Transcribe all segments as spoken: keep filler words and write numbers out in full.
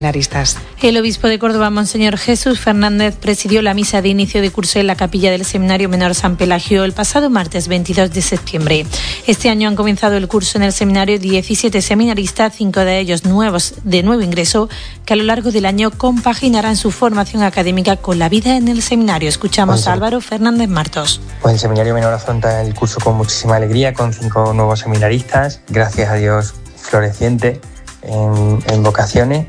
Seminaristas. El obispo de Córdoba, Monseñor Jesús Fernández, presidió la misa de inicio de curso en la capilla del Seminario Menor San Pelagio el pasado martes veintidós de septiembre. Este año han comenzado el curso en el seminario diecisiete seminaristas, cinco de ellos nuevos de nuevo ingreso, que a lo largo del año compaginarán su formación académica con la vida en el seminario. Escuchamos a Álvaro Fernández Martos. Pues el Seminario Menor afronta el curso con muchísima alegría, con cinco nuevos seminaristas, gracias a Dios floreciente en, en vocaciones,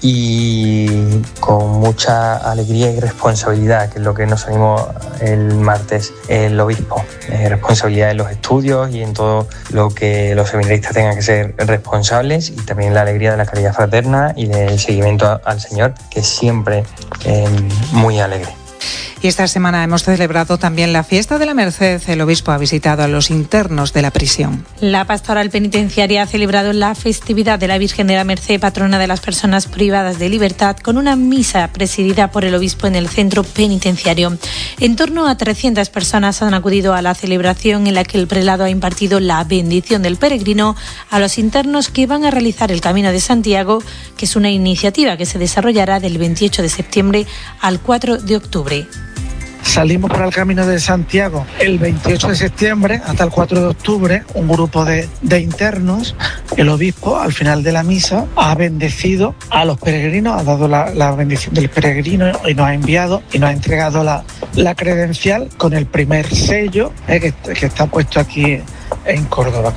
y con mucha alegría y responsabilidad, que es lo que nos animó el martes el obispo. Eh, responsabilidad en los estudios y en todo lo que los seminaristas tengan que ser responsables, y también la alegría de la caridad fraterna y del seguimiento a, al Señor, que es siempre eh, muy alegre. Y esta semana hemos celebrado también la fiesta de la Merced. El obispo ha visitado a los internos de la prisión. La pastoral penitenciaria ha celebrado la festividad de la Virgen de la Merced, patrona de las personas privadas de libertad, con una misa presidida por el obispo en el centro penitenciario. En torno a trescientas personas han acudido a la celebración, en la que el prelado ha impartido la bendición del peregrino a los internos que van a realizar el Camino de Santiago, que es una iniciativa que se desarrollará del veintiocho de septiembre al cuatro de octubre. Salimos para el Camino de Santiago el veintiocho de septiembre hasta el cuatro de octubre, un grupo de, de internos. El obispo, al final de la misa, ha bendecido a los peregrinos, ha dado la, la bendición del peregrino y nos ha enviado y nos ha entregado la, la credencial con el primer sello eh, que, que está puesto aquí en Córdoba.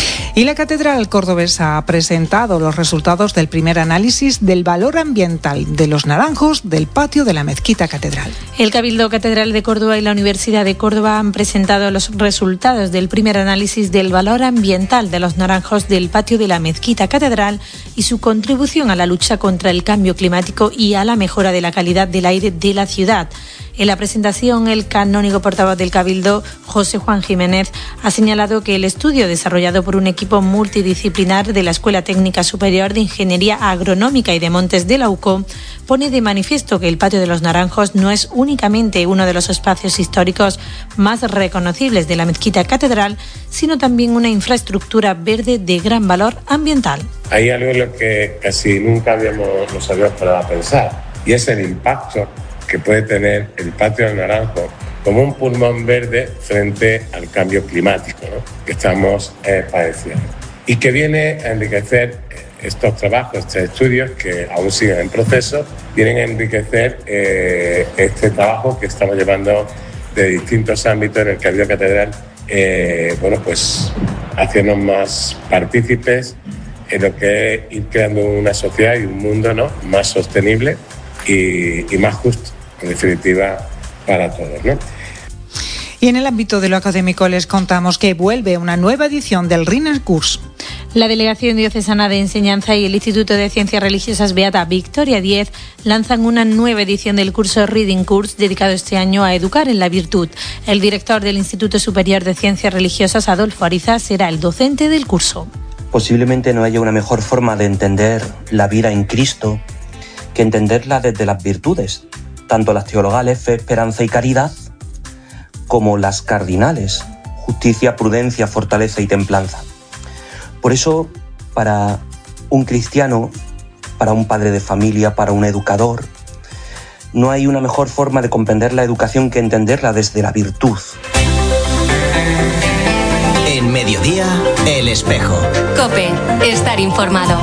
Y la Catedral Cordobesa ha presentado los resultados del primer análisis del valor ambiental de los naranjos del patio de la Mezquita Catedral. El Cabildo Catedral de Córdoba y la Universidad de Córdoba han presentado los resultados del primer análisis del valor ambiental de los naranjos del patio de la Mezquita Catedral y su contribución a la lucha contra el cambio climático y a la mejora de la calidad del aire de la ciudad. En la presentación, el canónigo portavoz del Cabildo, José Juan Jiménez, ha señalado que el estudio desarrollado por un equipo multidisciplinar de la Escuela Técnica Superior de Ingeniería Agronómica y de Montes de la U C O pone de manifiesto que el Patio de los Naranjos no es únicamente uno de los espacios históricos más reconocibles de la Mezquita Catedral, sino también una infraestructura verde de gran valor ambiental. Hay algo en lo que casi nunca habíamos, nos habíamos parado a pensar, y es el impacto que puede tener el Patio del Naranjo como un pulmón verde frente al cambio climático, ¿no?, que estamos eh, padeciendo, y que viene a enriquecer estos trabajos, estos estudios que aún siguen en proceso, vienen a enriquecer eh, este trabajo que estamos llevando de distintos ámbitos en el Cabildo Catedral, eh, bueno, pues haciéndonos más partícipes en lo que es ir creando una sociedad y un mundo, ¿no?, más sostenible y, y más justo, en definitiva, para todos, ¿no? Y en el ámbito de lo académico les contamos que vuelve una nueva edición del Reading Course. La Delegación Diocesana de Enseñanza y el Instituto de Ciencias Religiosas Beata Victoria Diez lanzan una nueva edición del curso Reading Course dedicado este año a educar en la virtud. El director del Instituto Superior de Ciencias Religiosas, Adolfo Ariza, será el docente del curso. Posiblemente no haya una mejor forma de entender la vida en Cristo que entenderla desde las virtudes, tanto las teologales, fe, esperanza y caridad, como las cardinales, justicia, prudencia, fortaleza y templanza. Por eso, para un cristiano, para un padre de familia, para un educador, no hay una mejor forma de comprender la educación que entenderla desde la virtud. En Mediodía, El Espejo. COPE, estar informado.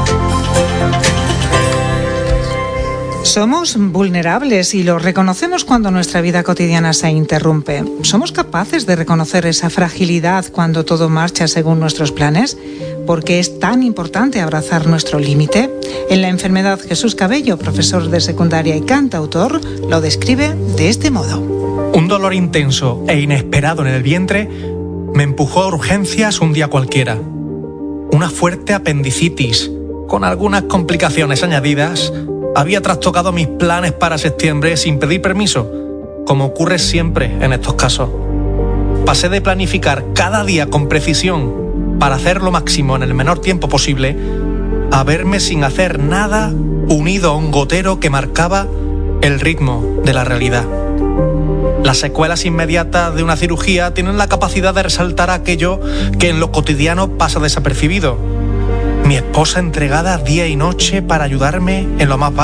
Somos vulnerables y lo reconocemos cuando nuestra vida cotidiana se interrumpe. ¿Somos capaces de reconocer esa fragilidad cuando todo marcha según nuestros planes? ¿Por qué es tan importante abrazar nuestro límite? En La enfermedad, Jesús Cabello, profesor de secundaria y cantautor, lo describe de este modo. Un dolor intenso e inesperado en el vientre me empujó a urgencias un día cualquiera. Una fuerte apendicitis, con algunas complicaciones añadidas, había trastocado mis planes para septiembre sin pedir permiso, como ocurre siempre en estos casos. Pasé de planificar cada día con precisión para hacer lo máximo en el menor tiempo posible, a verme sin hacer nada unido a un gotero que marcaba el ritmo de la realidad. Las secuelas inmediatas de una cirugía tienen la capacidad de resaltar aquello que en lo cotidiano pasa desapercibido. Mi esposa entregada día y noche para ayudarme en lo más básico.